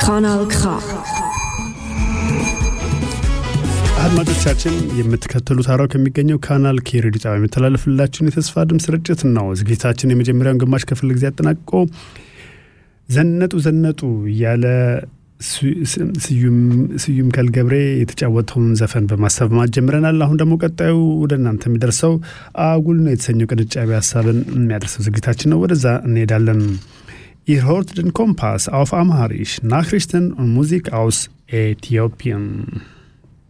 Kanal K አድማጮቻችን የምትከተሉት አራው ከሚገኘው ካናል ኬ ሬዲዮ ጣቢያ የሚተላለፍላችሁን የተስፋ ድምጽ ስርጭት ነው። ዝግጅታችን የመጀመሪያውን ግማሽ ክፍል ጊዜ አጠናቅቆ ዘነጡ ያለ ስዩም ከልገብሬ የተጫወተውን ዘፈን በማሰማት ጀምረናል። አሁን ደግሞ ቀጣዩ ወደ እናንተ የሚደርሰው አጉል ነው የተሰኘው ቅንጫቢ ሐሳብን የሚያደርሰው ዝግጅታችን ነው። ወደዛ እንሄዳለን። Ihr hört den Kompass auf Amharisch, Nachrichten und Musik aus Äthiopien.